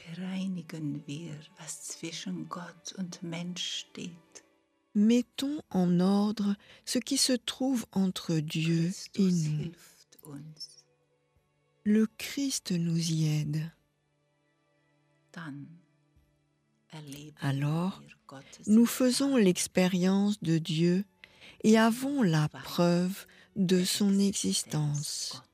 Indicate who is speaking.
Speaker 1: bereinigen wir, was zwischen Gott und Mensch steht.
Speaker 2: Mettons en ordre ce qui se trouve entre Dieu et
Speaker 1: Christus
Speaker 2: nous.
Speaker 1: hilft uns.
Speaker 2: Le Christ nous y aide.
Speaker 1: Dann erleben
Speaker 2: Alors,
Speaker 1: wir Gottes
Speaker 2: nous faisons l'expérience de Dieu et avons la preuve de son existence.